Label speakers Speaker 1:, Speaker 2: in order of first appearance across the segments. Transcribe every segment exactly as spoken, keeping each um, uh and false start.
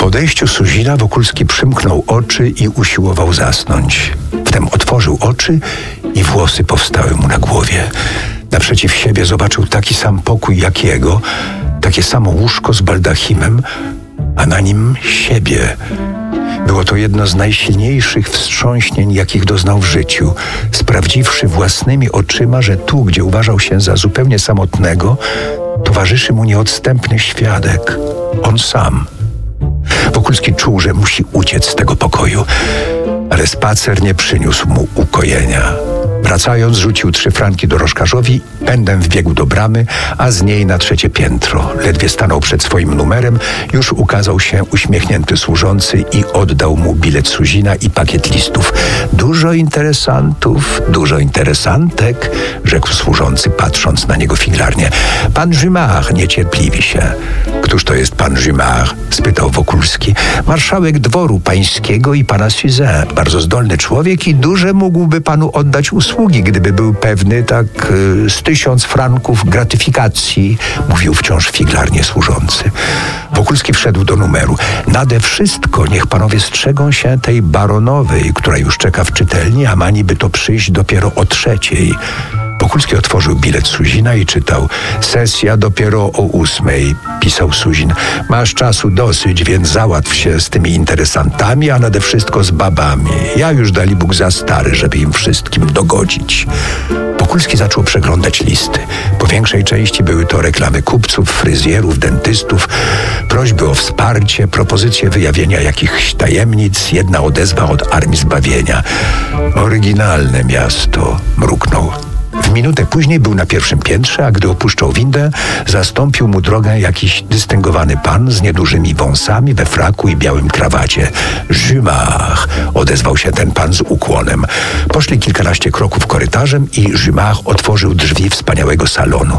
Speaker 1: podejściu Suzina Wokulski przymknął oczy i usiłował zasnąć. Wtem otworzył oczy i włosy powstały mu na głowie. Naprzeciw siebie zobaczył taki sam pokój jak jego, takie samo łóżko z baldachimem, a na nim siebie. Było to jedno z najsilniejszych wstrząśnień, jakich doznał w życiu. Sprawdziwszy własnymi oczyma, że tu, gdzie uważał się za zupełnie samotnego, towarzyszy mu nieodstępny świadek. On sam. Wokulski czuł, że musi uciec z tego pokoju, ale spacer nie przyniósł mu ukojenia. Wracając, rzucił trzy franki dorożkarzowi, pędem wbiegł do bramy, a z niej na trzecie piętro. Ledwie stanął przed swoim numerem, już ukazał się uśmiechnięty służący i oddał mu bilet Suzina i pakiet listów. Dużo interesantów, dużo interesantek, rzekł służący, patrząc na niego figlarnie. Pan Jumart niecierpliwi się. Któż to jest pan Jumart? Spytał Wokulski. Marszałek dworu pańskiego i pana Suzin. Bardzo zdolny człowiek i duże mógłby panu oddać usługi, gdyby był pewny tak y, z tysiąc franków gratyfikacji, mówił wciąż figlarnie służący. Wokulski wszedł do numeru. Nade wszystko niech panowie strzegą się tej baronowej, która już czeka w czytelni, a ma niby to przyjść dopiero o trzeciej. Wokulski otworzył bilet Suzina i czytał. Sesja dopiero o ósmej, pisał Suzin. Masz czasu dosyć, więc załatw się z tymi interesantami, a nade wszystko z babami. Ja już dali Bóg za stary, żeby im wszystkim dogodzić. Wokulski zaczął przeglądać listy. Po większej części były to reklamy kupców, fryzjerów, dentystów, prośby o wsparcie, propozycje wyjawienia jakichś tajemnic, jedna odezwa od Armii Zbawienia. Oryginalne miasto, mruknął. W minutę później był na pierwszym piętrze, a gdy opuszczał windę, zastąpił mu drogę jakiś dystyngowany pan z niedużymi wąsami, we fraku i białym krawacie. Jumart, odezwał się ten pan z ukłonem. Poszli kilkanaście kroków korytarzem i Jumart otworzył drzwi wspaniałego salonu.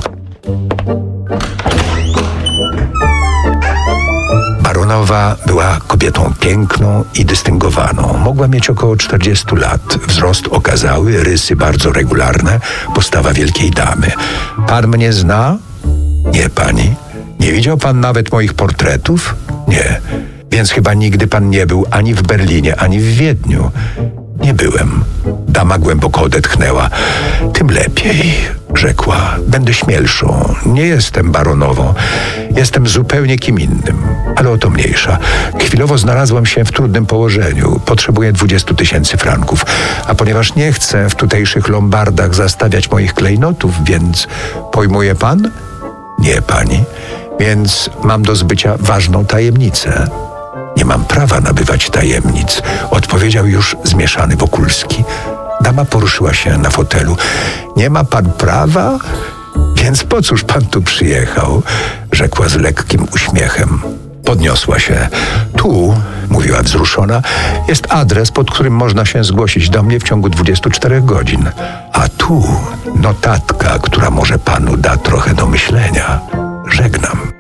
Speaker 1: Baronowa była kobietą piękną i dystyngowaną. Mogła mieć około czterdziestu lat. Wzrost okazały, rysy bardzo regularne, postawa wielkiej damy. Pan mnie zna? Nie, pani. Nie widział pan nawet moich portretów? Nie. Więc chyba nigdy pan nie był ani w Berlinie, ani w Wiedniu. Nie byłem. Dama głęboko odetchnęła. Tym lepiej, rzekła. Będę śmielszą. Nie jestem baronową. Jestem zupełnie kim innym. Ale o to mniejsza. Chwilowo znalazłam się w trudnym położeniu. Potrzebuję dwudziestu tysięcy franków. A ponieważ nie chcę w tutejszych lombardach zastawiać moich klejnotów, więc pojmuje pan? Nie, pani. Więc mam do zbycia ważną tajemnicę. Nie mam prawa nabywać tajemnic, odpowiedział już zmieszany Wokulski. Dama poruszyła się na fotelu. Nie ma pan prawa? Więc po cóż pan tu przyjechał? Rzekła z lekkim uśmiechem. Podniosła się. Tu, mówiła wzruszona, jest adres, pod którym można się zgłosić do mnie w ciągu dwudziestu czterech godzin. A tu notatka, która może panu da trochę do myślenia. Żegnam.